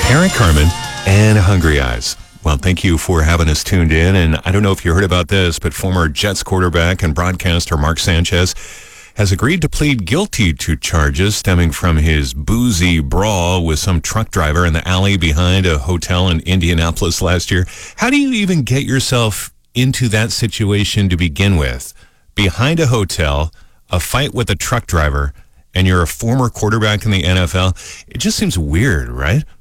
Eric Carmen and Hungry Eyes. Well, thank you for having us tuned in. And I don't know if you heard about this, but former Jets quarterback and broadcaster Mark Sanchez has agreed to plead guilty to charges stemming from his boozy brawl with some truck driver in the alley behind a hotel in Indianapolis last year. How do you even get yourself into that situation to begin with? Behind a hotel, a fight with a truck driver, and you're a former quarterback in the NFL? It just seems weird, right?